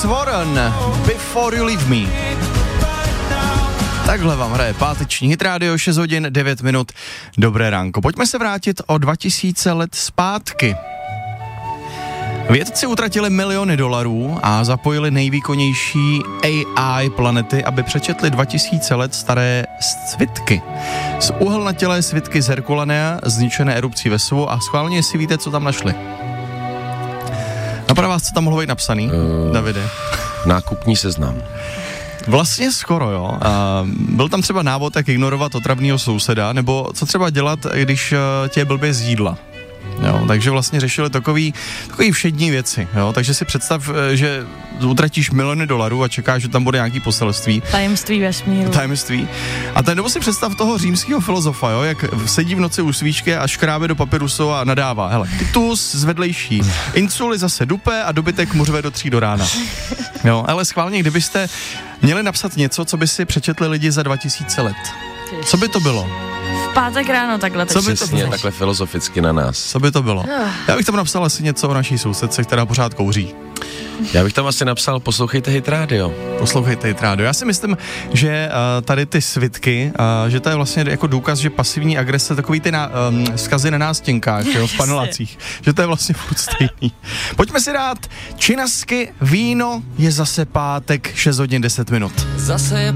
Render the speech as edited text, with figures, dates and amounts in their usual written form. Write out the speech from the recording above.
Warren, Before You Leave Me. Takhle vám hraje páteční Hit Radio, 6 hodin, 9 minut. Dobré ránko. Pojďme se vrátit o 2000 let zpátky. Vědci utratili miliony dolarů a zapojili nejvýkonnější AI planety, aby přečetli 2000 let staré svitky. Z uhelnatělé svitky z Herkulanea, zničené erupcí Vesuvu, a schválně si víte, co tam našli. Napadá vás, co tam mohlo být napsaný, Davide? Nákupní seznam. Vlastně skoro, jo. Byl tam třeba návod, jak ignorovat otravného souseda, nebo co třeba dělat, když tě je blbě z jídla. Jo, takže vlastně řešili takový všední věci, jo, takže si představ, že utratíš miliony dolarů a čekáš, že tam bude nějaký poselství. Tajemství vesmíru. Tajemství. A ten, nebo si představ toho římského filozofa, jo, jak sedí v noci u svíčky a škrábe do papirusu a nadává. Hele, Titus z vedlejší, Insuli zase dupe a dobytek muřve do 3 do rána. Jo, ale schválně, kdybyste měli napsat něco, co by si přečetli lidi za 2000 let. Co by to bylo? V pátek ráno takhle. Co by to Přesně, bylo? takhle filozoficky na nás. Co by to bylo? Já bych tam napsal asi něco o naší sousedce, která pořád kouří. Já bych tam asi napsal, poslouchejte Hit Radio. Poslouchejte Hit Radio. Já si myslím, že tady ty svitky, že to je vlastně jako důkaz, že pasivní agrese, takový ty vzkazy na nástěnkách, jo, v panelácích, že to je vlastně furt stejný. Pojďme si dát činasky, víno, je zase pátek, 6 hodin 10 minut. Zase je